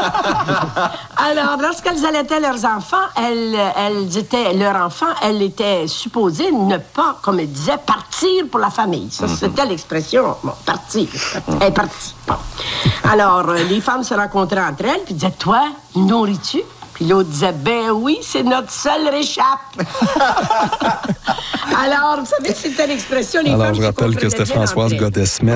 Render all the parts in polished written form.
Alors, lorsqu'elles allaitaient leurs enfants, elle était supposée ne pas, comme elle disait, partir pour la famille. Ça, c'était l'expression, bon, partir. Elle est partie. Bon. Alors, les femmes se rencontraient entre elles, puis disaient, toi, nourris-tu? Puis l'autre disait, ben oui, c'est notre seule réchappe. Alors, vous savez, c'était l'expression... Alors, je rappelle que c'était Françoise Godet-Smith,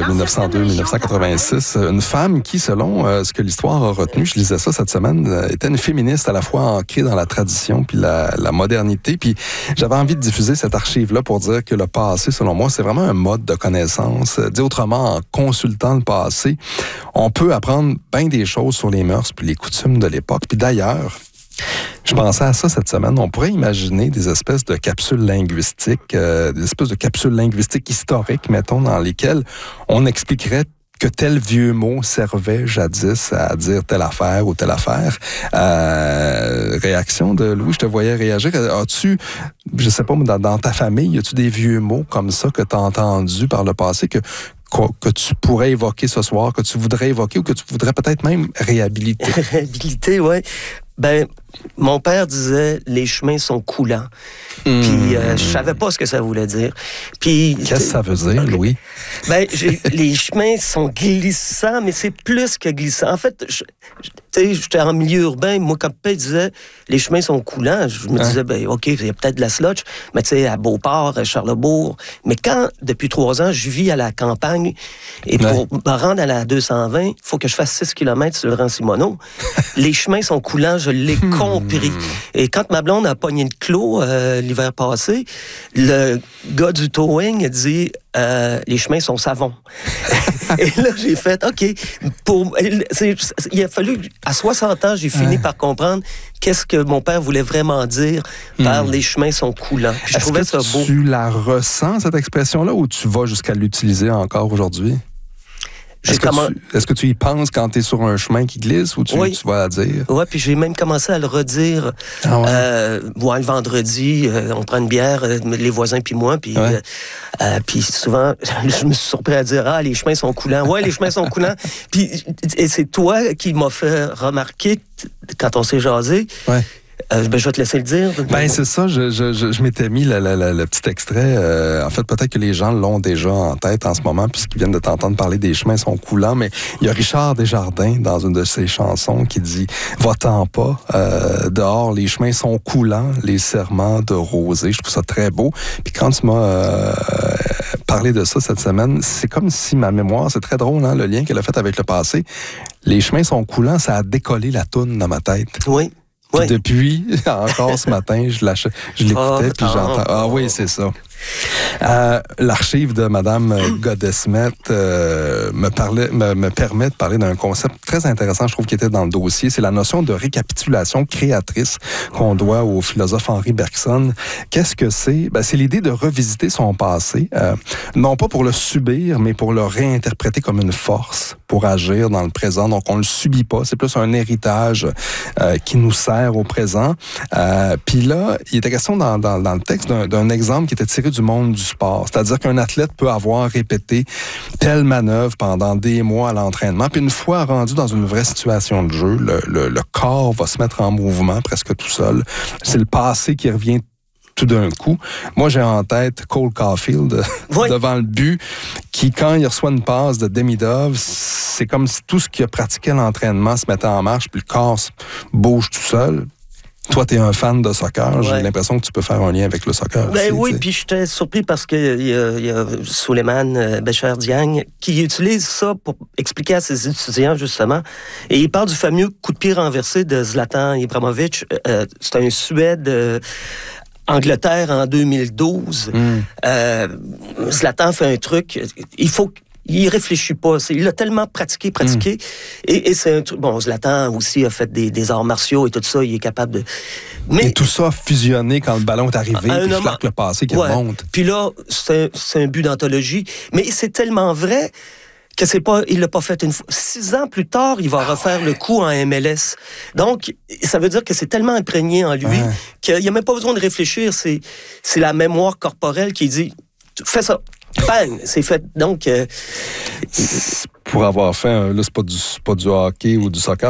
1902-1986. Une femme qui, selon ce que l'histoire a retenu, je lisais ça cette semaine, était une féministe à la fois ancrée dans la tradition puis la modernité. Puis j'avais envie de diffuser cette archive-là pour dire que le passé, selon moi, c'est vraiment un mode de connaissance. Dit autrement, en consultant le passé, on peut apprendre bien des choses sur les mœurs puis les coutumes de l'époque. Puis d'ailleurs, je pensais à ça cette semaine. On pourrait imaginer des espèces de capsules linguistiques, historiques, mettons, dans lesquelles on expliquerait que tel vieux mot servait jadis à dire telle affaire ou telle affaire. Réaction de Louis, je te voyais réagir. As-tu, je sais pas, dans ta famille, as-tu des vieux mots comme ça que tu as entendus par le passé que tu pourrais évoquer ce soir, que tu voudrais évoquer ou que tu voudrais peut-être même réhabiliter? Réhabiliter, oui. Ben, mon père disait « les chemins sont coulants ». Puis je savais pas ce que ça voulait dire. Puis qu'est-ce que ça veut dire, Louis? Ben, les chemins sont glissants, mais c'est plus que glissant. En fait, j'étais en milieu urbain. Moi, quand papa disait « les chemins sont coulants », je me disais, ben OK, il y a peut-être de la slotch, mais tu sais, à Beauport, à Charlesbourg. Mais quand, depuis 3 ans, je vis à la campagne, et pour me rendre à la 220, il faut que je fasse 6 km sur le Rang-Simoneau. Les chemins sont coulants, je l'ai compris. Et quand ma blonde a pogné le clos l'hiver passé, le gars du towing a dit les chemins sont savons. Et là, j'ai fait OK. Il a fallu, à 60 ans, j'ai fini par comprendre qu'est-ce que mon père voulait vraiment dire par les chemins sont coulants. Puis je trouvais ça beau. Tu la ressens, cette expression-là, ou tu vas jusqu'à l'utiliser encore aujourd'hui? Est-ce que tu y penses quand tu es sur un chemin qui glisse ou tu vas la dire? Oui, puis j'ai même commencé à le redire. Le vendredi, on prend une bière, les voisins puis moi, puis souvent, je me suis surpris à dire « Ah, les chemins sont coulants. » Ouais, les chemins sont coulants. Puis, et c'est toi qui m'as fait remarquer, quand on s'est jasé, je vais te laisser le dire. Ben c'est ça, je m'étais mis le petit extrait. En fait, peut-être que les gens l'ont déjà en tête en ce moment, puisqu'ils viennent de t'entendre parler des chemins sont coulants, mais il y a Richard Desjardins, dans une de ses chansons, qui dit « Va-t'en pas, dehors, les chemins sont coulants, les serments de rosée. » Je trouve ça très beau. Puis quand tu m'as parlé de ça cette semaine, c'est comme si ma mémoire, c'est très drôle, hein, le lien qu'elle a fait avec le passé. Les chemins sont coulants, ça a décollé la toune dans ma tête. Oui. Puis depuis, encore ce matin, je l'écoutais, puis j'entends... Ah oui, c'est ça. L'archive de Mme Godet-Smith me permet de parler d'un concept très intéressant, je trouve, qui était dans le dossier. C'est la notion de récapitulation créatrice qu'on doit au philosophe Henri Bergson. Qu'est-ce que c'est? Ben, c'est l'idée de revisiter son passé, non pas pour le subir, mais pour le réinterpréter comme une force pour agir dans le présent. Donc, on ne le subit pas. C'est plus un héritage qui nous sert au présent. Puis là, il était question dans le texte d'un exemple qui était tiré du monde du sport. C'est-à-dire qu'un athlète peut avoir répété telle manœuvre pendant des mois à l'entraînement, puis une fois rendu dans une vraie situation de jeu, le corps va se mettre en mouvement presque tout seul. C'est le passé qui revient tout d'un coup. Moi, j'ai en tête Cole Caulfield devant le but, qui, quand il reçoit une passe de Demidov, c'est comme si tout ce qu'il a pratiqué à l'entraînement se mettait en marche, puis le corps bouge tout seul. Toi, tu es un fan de soccer. J'ai l'impression que tu peux faire un lien avec le soccer. Ben oui, puis j'étais surpris parce qu'il y a Souleymane Bécher Diagne qui utilise ça pour expliquer à ses étudiants, justement. Et il parle du fameux coup de pied renversé de Zlatan Ibrahimovic. C'est un Suède... Angleterre en 2012. Zlatan fait un truc. Il réfléchit pas. Il a tellement pratiqué. Et c'est un truc... Bon, Zlatan aussi a fait des arts martiaux et tout ça. Il est capable de... Mais tout ça a fusionné quand le ballon est arrivé, puis flaque le passé qui remonte. Puis là, c'est un but d'anthologie. Mais c'est tellement vrai que il l'a pas fait une fois. 6 ans plus tard, il va refaire le coup en MLS. Donc, ça veut dire que c'est tellement imprégné en lui qu'il n'y a même pas besoin de réfléchir. C'est la mémoire corporelle qui dit « Fais ça ». Bang! C'est fait. Donc... Pour avoir fait... là, c'est pas du hockey ou du soccer,